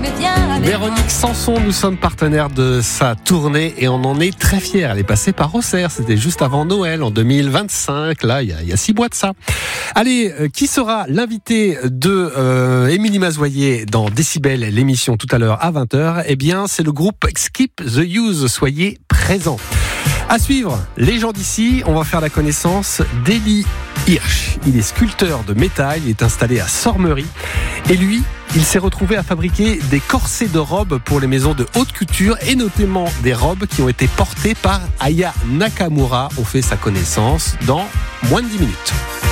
Véronique Sanson, nous sommes partenaires de sa tournée et on en est très fiers. Elle est passée par Auxerre, c'était juste avant Noël en 2025, là il y a 6 mois de ça. Allez, qui sera l'invité de Émilie Mazoyer dans Décibel, l'émission tout à l'heure à 20h? Eh bien, c'est le groupe Skip the Use, soyez présents. À suivre, les gens d'ici, on va faire la connaissance d'Eli Hirsch. Il est sculpteur de métal, il est installé à Sormery et lui, il s'est retrouvé à fabriquer des corsets de robes pour les maisons de haute couture et notamment des robes qui ont été portées par Aya Nakamura. On fait sa connaissance dans moins de 10 minutes.